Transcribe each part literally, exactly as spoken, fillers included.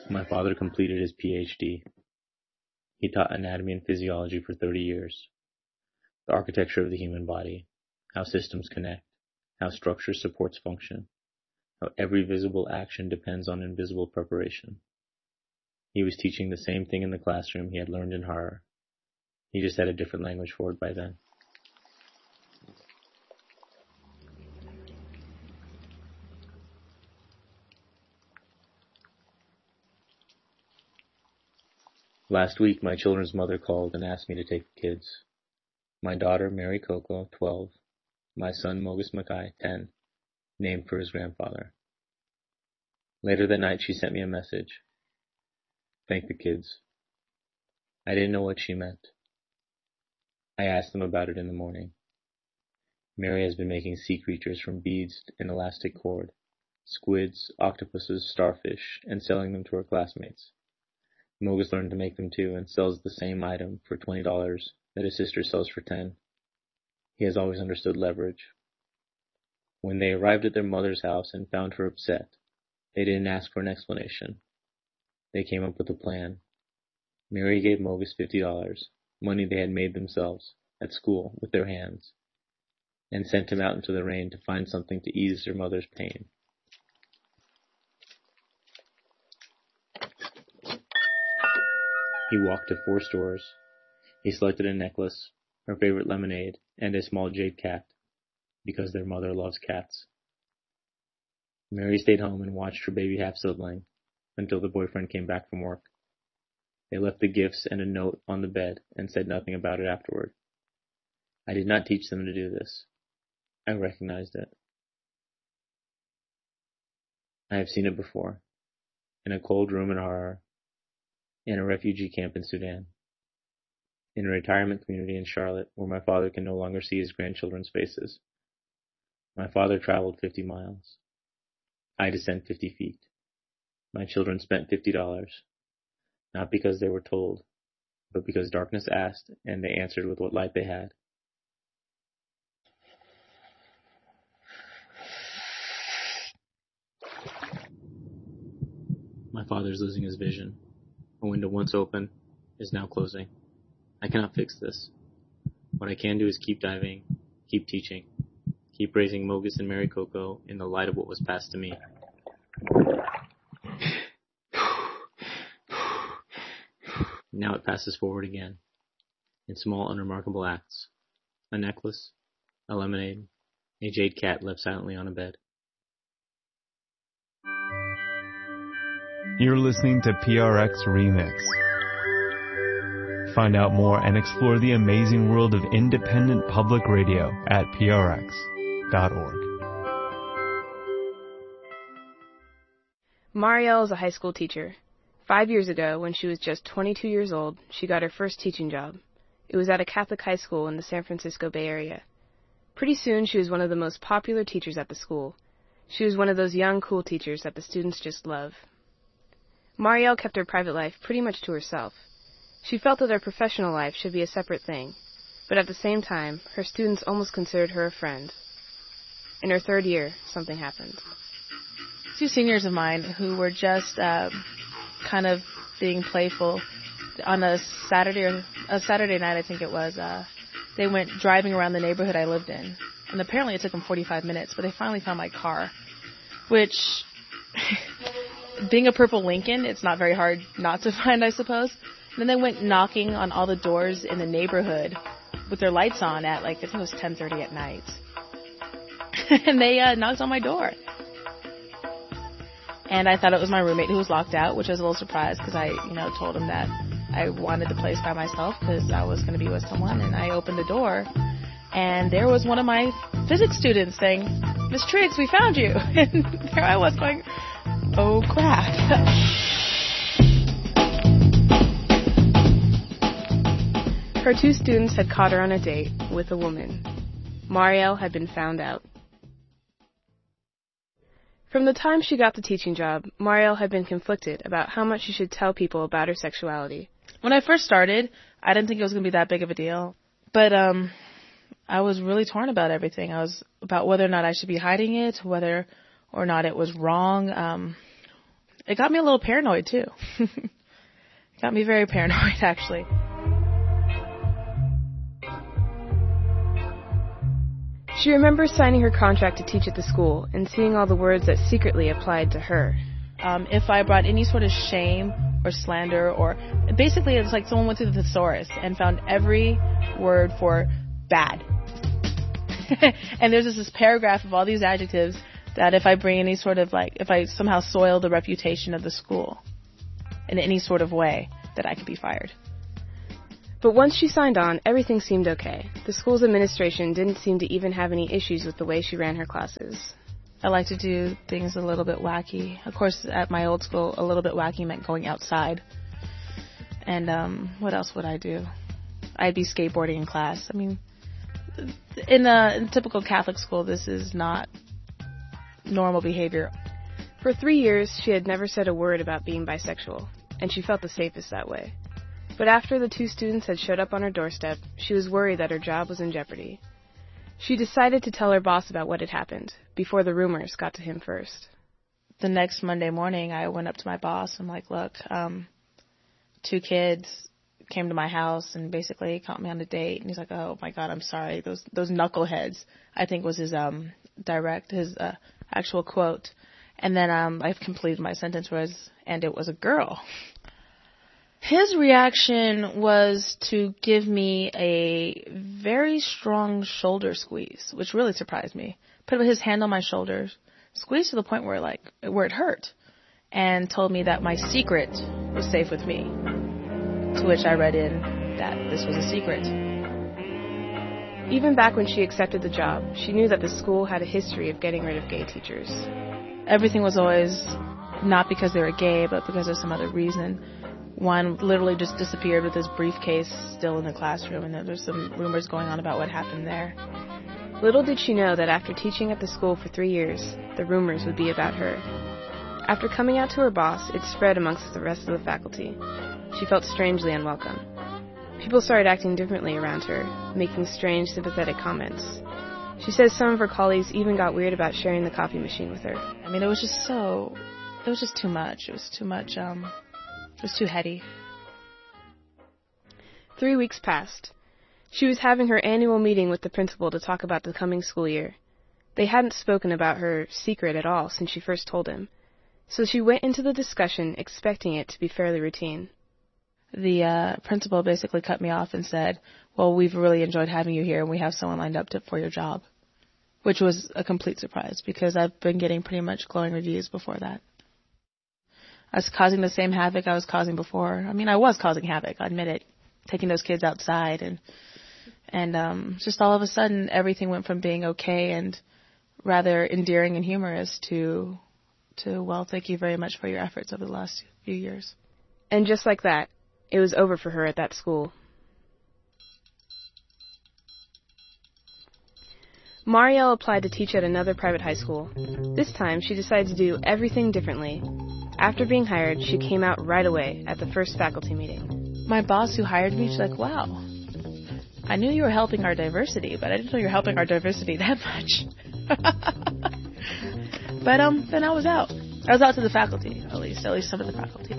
My father completed his P H D. He taught anatomy and physiology for thirty years. The architecture of the human body, how systems connect, how structure supports function, how every visible action depends on invisible preparation. He was teaching the same thing in the classroom he had learned in horror. He just had a different language for it by then. Last week, my children's mother called and asked me to take the kids. My daughter, Mary Coco, twelve, my son, Mogus Mackay, ten, named for his grandfather. Later that night, she sent me a message. Thank the kids. I didn't know what she meant. I asked them about it in the morning. Mary has been making sea creatures from beads and elastic cord, squids, octopuses, starfish, and selling them to her classmates. Mogus learned to make them too and sells the same item for twenty dollars that his sister sells for ten dollars. He has always understood leverage. When they arrived at their mother's house and found her upset, they didn't ask for an explanation. They came up with a plan. Mary gave Mogus fifty dollars, money they had made themselves, at school, with their hands, and sent him out into the rain to find something to ease their mother's pain. He walked to four stores. He selected a necklace, her favorite lemonade, and a small jade cat, because their mother loves cats. Mary stayed home and watched her baby half-sibling until the boyfriend came back from work. They left the gifts and a note on the bed and said nothing about it afterward. I did not teach them to do this. I recognized it. I have seen it before, in a cold room in horror, in a refugee camp in Sudan, in a retirement community in Charlotte where my father can no longer see his grandchildren's faces. My father traveled fifty miles. I descend fifty feet. My children spent fifty dollars, not because they were told, but because darkness asked and they answered with what light they had. My father is losing his vision. A window once open is now closing. I cannot fix this. What I can do is keep diving, keep teaching, keep raising Mogus and Mary Coco in the light of what was passed to me. Now it passes forward again, in small, unremarkable acts. A necklace, a lemonade, a jade cat left silently on a bed. You're listening to P R X Remix. Find out more and explore the amazing world of independent public radio at P R X dot org. Marielle is a high school teacher. Five years ago, when she was just twenty-two years old, she got her first teaching job. It was at a Catholic high school in the San Francisco Bay Area. Pretty soon, she was one of the most popular teachers at the school. She was one of those young, cool teachers that the students just love. Marielle kept her private life pretty much to herself. She felt that her professional life should be a separate thing, but at the same time, her students almost considered her a friend. In her third year, something happened. Two seniors of mine who were just uh, kind of being playful on a Saturday or a Saturday night, I think it was. Uh, they went driving around the neighborhood I lived in, and apparently it took them forty-five minutes, but they finally found my car, which, being a purple Lincoln, it's not very hard not to find, I suppose. And then they went knocking on all the doors in the neighborhood with their lights on at, like, I think it was ten thirty at night. And they uh, knocked on my door. And I thought it was my roommate who was locked out, which I was a little surprised because I, you know, told him that I wanted the place by myself because I was going to be with someone. And I opened the door, and there was one of my physics students saying, "Miss Triggs, we found you." And there I was going, oh, crap. Her two students had caught her on a date with a woman. Marielle had been found out. From the time she got the teaching job, Marielle had been conflicted about how much she should tell people about her sexuality. When I first started, I didn't think it was going to be that big of a deal. But um, I was really torn about everything. I was about whether or not I should be hiding it, whether or not it was wrong. Um, It got me a little paranoid, too. It got me very paranoid, actually. She remembers signing her contract to teach at the school and seeing all the words that secretly applied to her. Um, if I brought any sort of shame or slander, or basically it's like someone went to the thesaurus and found every word for bad. And there's this, this paragraph of all these adjectives that if I bring any sort of like, if I somehow soil the reputation of the school in any sort of way, that I could be fired. But once she signed on, everything seemed okay. The school's administration didn't seem to even have any issues with the way she ran her classes. I like to do things a little bit wacky. Of course, at my old school, a little bit wacky meant going outside. And um, what else would I do? I'd be skateboarding in class. I mean, in a in typical Catholic school, this is not normal behavior. For three years, she had never said a word about being bisexual, and she felt the safest that way. But after the two students had showed up on her doorstep, she was worried that her job was in jeopardy. She decided to tell her boss about what had happened, before the rumors got to him first. The next Monday morning, I went up to my boss. I'm like, look, um, two kids came to my house and basically caught me on a date. And he's like, oh, my God, I'm sorry. Those those knuckleheads, I think was his um direct, his uh, actual quote. And then um I've completed my sentence was, and it was a girl. His reaction was to give me a very strong shoulder squeeze, which really surprised me. Put his hand on my shoulders, squeezed to the point where like where it hurt, and told me that my secret was safe with me. To which I read in that this was a secret. Even back when she accepted the job, she knew that the school had a history of getting rid of gay teachers. Everything was always not because they were gay, but because of some other reason. One literally just disappeared with his briefcase still in the classroom, and there's some rumors going on about what happened there. Little did she know that after teaching at the school for three years, the rumors would be about her. After coming out to her boss, it spread amongst the rest of the faculty. She felt strangely unwelcome. People started acting differently around her, making strange, sympathetic comments. She says some of her colleagues even got weird about sharing the coffee machine with her. I mean, it was just so, it was just too much. It was too much, um, it was too heady. Three weeks passed. She was having her annual meeting with the principal to talk about the coming school year. They hadn't spoken about her secret at all since she first told him, so she went into the discussion expecting it to be fairly routine. The uh, principal basically cut me off and said, well, we've really enjoyed having you here, and we have someone lined up to, for your job, which was a complete surprise because I've been getting pretty much glowing reviews before that. I was causing the same havoc I was causing before. I mean, I was causing havoc, I admit it, taking those kids outside, and and um, just all of a sudden everything went from being okay and rather endearing and humorous to, to well, thank you very much for your efforts over the last few years. And just like that, it was over for her at that school. Marielle applied to teach at another private high school. This time, she decided to do everything differently. After being hired, she came out right away at the first faculty meeting. My boss who hired me, she's like, wow, I knew you were helping our diversity, but I didn't know you were helping our diversity that much. But um, then I was out. I was out to the faculty, at least, at least some of the faculty.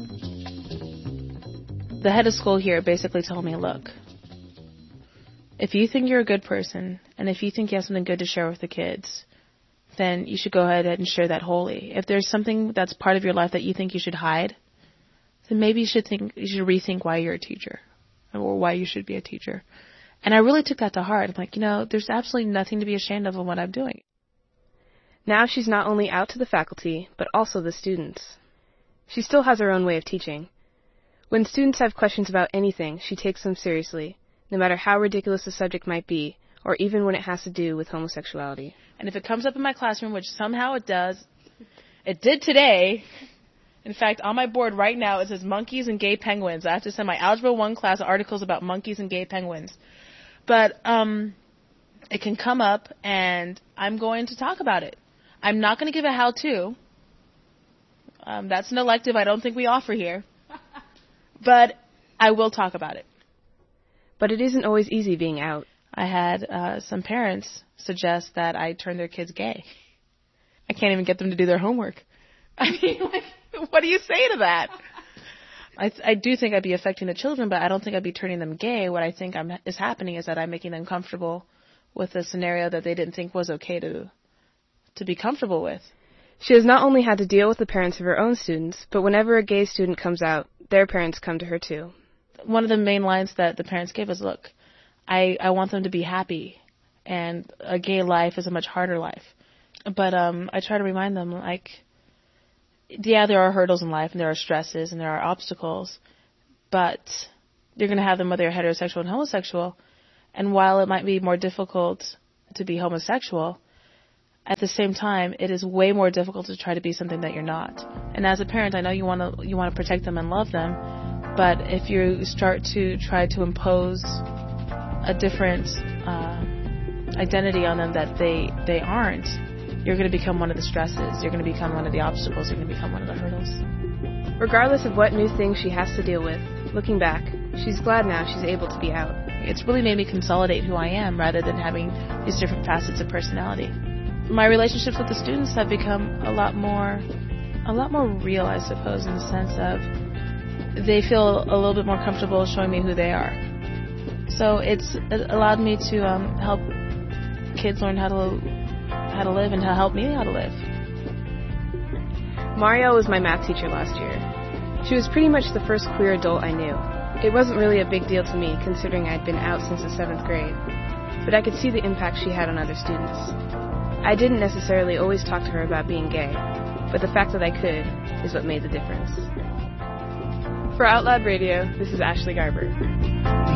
The head of school here basically told me, look, if you think you're a good person, and if you think you have something good to share with the kids, then you should go ahead and share that wholly. If there's something that's part of your life that you think you should hide, then maybe you should think, you should rethink why you're a teacher, or why you should be a teacher. And I really took that to heart. I'm like, you know, there's absolutely nothing to be ashamed of in what I'm doing. Now she's not only out to the faculty, but also the students. She still has her own way of teaching. When students have questions about anything, she takes them seriously, no matter how ridiculous the subject might be, or even when it has to do with homosexuality. And if it comes up in my classroom, which somehow it does, it did today. In fact, on my board right now, it says monkeys and gay penguins. I have to send my Algebra one class articles about monkeys and gay penguins. But um, it can come up, and I'm going to talk about it. I'm not going to give a how-to. Um, that's an elective I don't think we offer here. But I will talk about it. But it isn't always easy being out. I had uh, some parents suggest that I turn their kids gay. I can't even get them to do their homework. I mean, like, What do you say to that? I th- I do think I'd be affecting the children, but I don't think I'd be turning them gay. What I think I'm, is happening is that I'm making them comfortable with a scenario that they didn't think was okay to to be comfortable with. She has not only had to deal with the parents of her own students, but whenever a gay student comes out, their parents come to her too. One of the main lines that the parents gave is, look, I, I want them to be happy, and a gay life is a much harder life. But um, I try to remind them, like, yeah, there are hurdles in life, and there are stresses, and there are obstacles, but you're going to have them whether you're heterosexual and homosexual. And while it might be more difficult to be homosexual, at the same time, it is way more difficult to try to be something that you're not. And as a parent, I know you want to you want to protect them and love them, but if you start to try to impose a different uh, identity on them that they they aren't, you're going to become one of the stresses. You're going to become one of the obstacles. You're going to become one of the hurdles. Regardless of what new things she has to deal with, looking back, she's glad now she's able to be out. It's really made me consolidate who I am rather than having these different facets of personality. My relationships with the students have become a lot more, a lot more real, I suppose, in the sense of they feel a little bit more comfortable showing me who they are. So it's allowed me to um, help kids learn how to how to live and to help me how to live. Marielle was my math teacher last year. She was pretty much the first queer adult I knew. It wasn't really a big deal to me, considering I'd been out since the seventh grade, but I could see the impact she had on other students. I didn't necessarily always talk to her about being gay, but the fact that I could is what made the difference. For Out Loud Radio, this is Ashley Garber.